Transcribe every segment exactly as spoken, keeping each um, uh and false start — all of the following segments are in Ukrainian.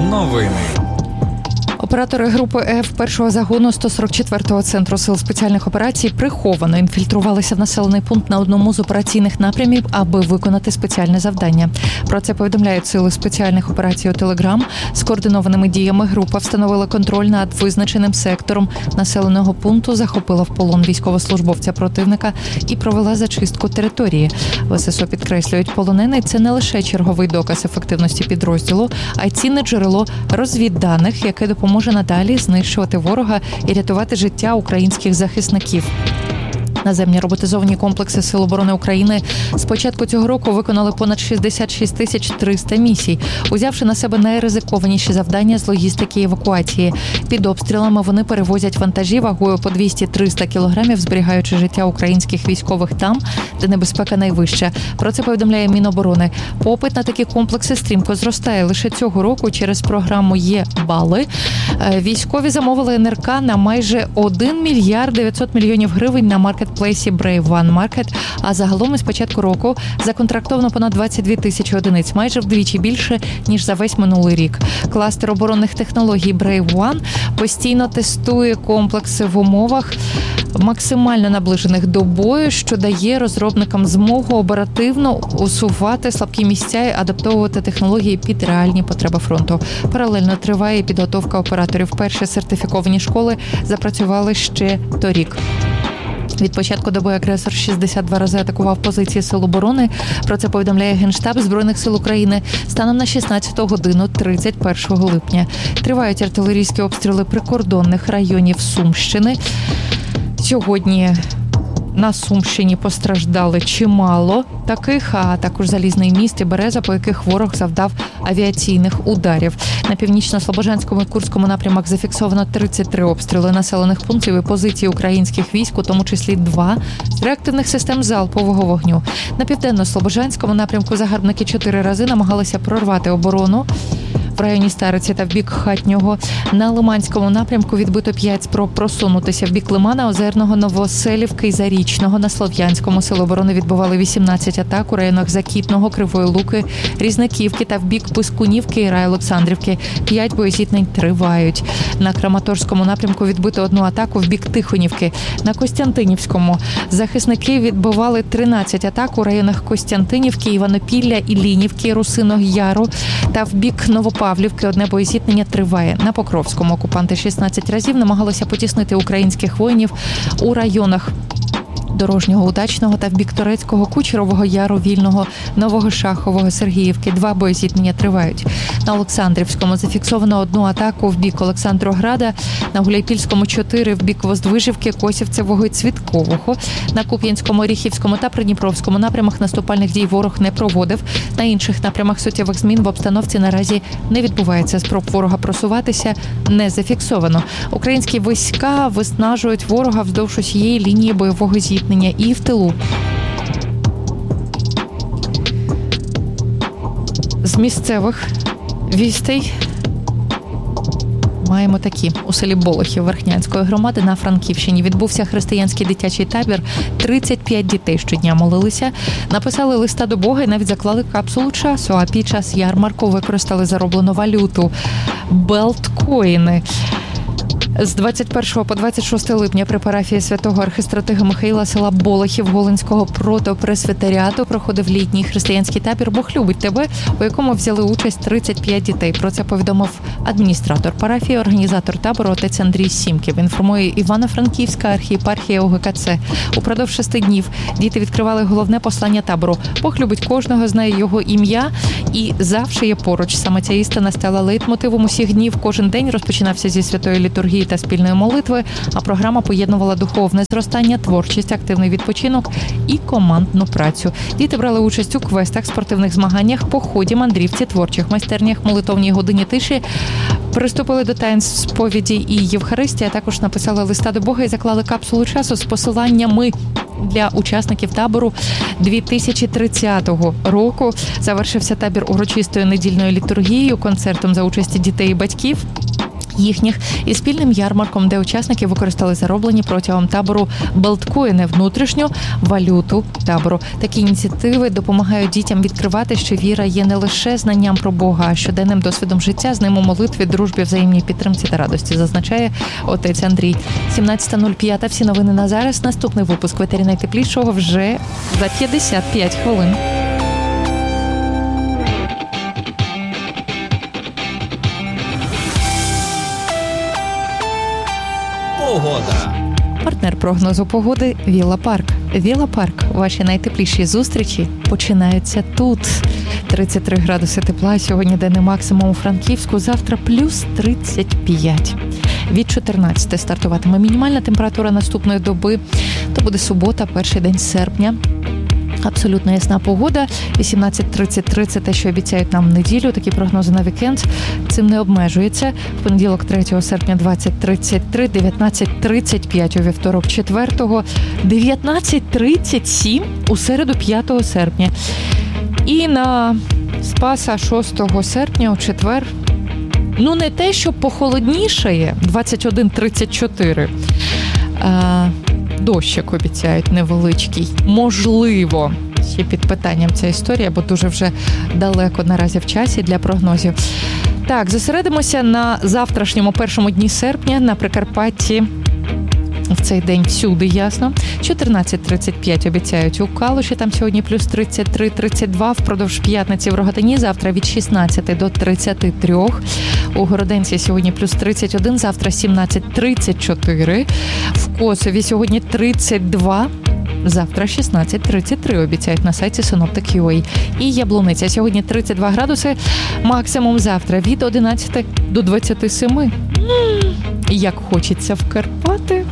Новини. Оператори групи F першого загону сто сорок четвертого центру сил спеціальних операцій приховано інфільтрувалися в населений пункт на одному з операційних напрямів, аби виконати спеціальне завдання. Про це повідомляють сили спеціальних операцій у Телеграм. Скоординованими діями група встановила контроль над визначеним сектором населеного пункту, захопила в полон військовослужбовця противника і провела зачистку території. В ес ес о підкреслюють, полонений – це не лише черговий доказ ефективності підрозділу, а й цінне джерело розвідданих, яке допоможе може надалі знищувати ворога і рятувати життя українських захисників. Наземні роботизовані комплекси Сил оборони України з початку цього року виконали понад шістдесят шість тисяч триста місій, узявши на себе найризикованіші завдання з логістики і евакуації. Під обстрілами вони перевозять вантажі вагою по двісті-триста кілограмів, зберігаючи життя українських військових там, де небезпека найвища. Про це повідомляє Міноборони. Попит на такі комплекси стрімко зростає. Лише цього року через програму «Є-бали» військові замовили ен ер ка на майже один мільярд дев'ятсот мільйонів гривень на маркет плейсі Brave One Market, а загалом із початку року законтрактовано понад двадцять дві тисячі одиниць, майже вдвічі більше, ніж за весь минулий рік. Кластер оборонних технологій Brave One постійно тестує комплекси в умовах максимально наближених до бою, що дає розробникам змогу оперативно усувати слабкі місця і адаптовувати технології під реальні потреби фронту. Паралельно триває підготовка операторів. Перші сертифіковані школи запрацювали ще торік. Від початку доби агресор шістдесят два рази атакував позиції Сил оборони. Про це повідомляє Генштаб Збройних сил України станом на шістнадцяту годину тридцять першого липня. Тривають артилерійські обстріли прикордонних районів Сумщини. Сьогодні на Сумщині постраждали чимало таких, а також Залізний міст і Береза, по яких ворог завдав авіаційних ударів. На північно-слобожанському і Курському напрямах зафіксовано тридцять три обстріли населених пунктів і позицій українських військ, у тому числі два з реактивних систем залпового вогню. На південно-слобожанському напрямку загарбники чотири рази намагалися прорвати оборону в районі Стариці та в бік Хатнього. На Лиманському напрямку відбито п'ять спроб просунутися в бік Лимана, Озерного, Новоселівки і Зарічного. На Слов'янському Сили оборони відбували вісімнадцять атак у районах Закітного, Кривої Луки, Різниківки та в бік Пискунівки і Рай-Олександрівки. П'ять боєзіткнень тривають. На Краматорському напрямку відбито одну атаку в бік Тихонівки. На Костянтинівському захисники відбивали тринадцять атак у районах Костянтинівки, Іванопілля, Іллінівки, Русиного Яру та в бік Новопавлівки. Одне боєзіткнення триває. На Покровському окупанти шістнадцять разів намагалися потіснити українських воїнів у районах Дорожнього, Удачного та в бік Торецького, Кучерового Яру, Вільного, Нового Шахового, Сергіївки. Два боєзіткнення тривають. На Олександрівському зафіксовано одну атаку в бік Олександрограда, на Гуляйпільському чотири в бік Воздвижівки, Косівцевого і Цвіткового. На Куп'янському, Оріхівському та Придніпровському напрямах наступальних дій ворог не проводив. На інших напрямах суттєвих змін в обстановці наразі не відбувається. Спроб ворога просуватися не зафіксовано. Українські війська виснажують ворога вздовж усієї лінії бойового зіткнення і в тилу. З місцевих вістей маємо такі. У селі Болохів Верхнянської громади на Франківщині відбувся християнський дитячий табір. тридцять п'ять дітей щодня молилися, написали листа до Бога і навіть заклали капсулу часу, а під час ярмарку використали зароблену валюту – белткоїни. З двадцять першого по двадцять шосте липня при парафії святого архистратига Михаїла села Болохів Голинського протопресвітеріату проходив літній християнський табір «Бог любить тебе», у якому взяли участь тридцять п'ять дітей. Про це повідомив адміністратор парафії, організатор табору отець Андрій Сімків. Інформує Івано-Франківська архієпархія о ге ка це. Упродовж шести днів діти відкривали головне послання табору. Бог любить кожного, знає його ім'я і завжди є поруч. Саме ця істина стала лейтмотивом усіх днів. Кожен день розпочинався зі святої літургії та спільної молитви, а програма поєднувала духовне зростання, творчість, активний відпочинок і командну працю. Діти брали участь у квестах, спортивних змаганнях, поході, мандрівці, творчих майстернях, молитовній годині тиші, приступили до таїнств сповіді і Євхаристії, а також написали листа до Бога і заклали капсулу часу з посиланнями для учасників табору дві тисячі тридцятого року. Завершився табір урочистою недільною літургією, концертом за участі дітей і батьків. їхніх і спільним ярмарком, де учасники використали зароблені протягом табору белткоїни, внутрішню валюту табору. Такі ініціативи допомагають дітям відкривати, що віра є не лише знанням про Бога, а щоденним досвідом життя, з ним у молитві, дружбі, взаємній підтримці та радості, зазначає отець Андрій. сімнадцята нуль п'ять. Всі новини на зараз. Наступний випуск в етері найтеплішого вже за п'ятдесят п'ять хвилин. Погода. Партнер прогнозу погоди – Вілла Парк. Вілла Парк. Ваші найтепліші зустрічі починаються тут. тридцять три градуси тепла. Сьогодні денний максимум у Франківську. Завтра плюс тридцять п'ять. Від чотирнадцяти стартуватиме мінімальна температура наступної доби. То буде субота, перший день серпня. Абсолютно ясна погода. вісімнадцять тридцять три – це те, що обіцяють нам в неділю. Такі прогнози на вікенд. Цим не обмежується. В понеділок третього серпня двадцять тридцять три, дев'ятнадцять тридцять п'ять у вівторок четвертого, дев'ятнадцять тридцять сім у середу п'ятого серпня. І на Спаса шостого серпня у четвер, ну не те, що похолоднішає, двадцять один тридцять чотири. А, дощик обіцяють невеличкий. Можливо, ще під питанням ця історія, бо дуже вже далеко наразі в часі для прогнозів. Так, зосередимося на завтрашньому першому дні серпня на Прикарпатті. В цей день всюди ясно. чотирнадцять тридцять п'ять обіцяють у Калуші, там сьогодні плюс тридцять три тридцять два, впродовж п'ятниці в Рогатині, завтра від шістнадцяти до тридцяти трьох. У Городенці сьогодні плюс тридцять один, завтра сімнадцять тридцять чотири. В Косові сьогодні тридцять два, завтра шістнадцять тридцять три обіцяють на сайті синоптик крапка ю а. І Яблуниця сьогодні тридцять два градуси, максимум завтра від одинадцяти до двадцяти семи. М-м, як хочеться в Карпати.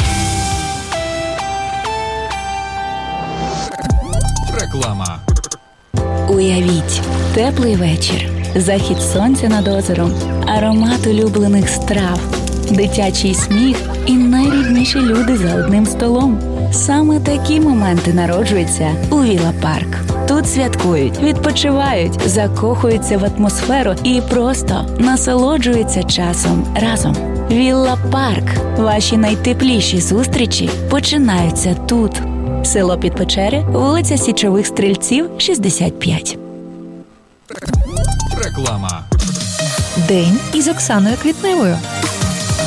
Реклама. Уявіть, теплий вечір, захід сонця над озером, аромат улюблених страв, дитячий сміх і найрідніші люди за одним столом. Саме такі моменти народжуються у Вілла Парк. Тут святкують, відпочивають, закохуються в атмосферу і просто насолоджуються часом разом. Вілла Парк. Ваші найтепліші зустрічі починаються тут. Село Підпечери, вулиця Січових Стрільців, шістдесят п'ять. Реклама. День із Оксаною Квітневою.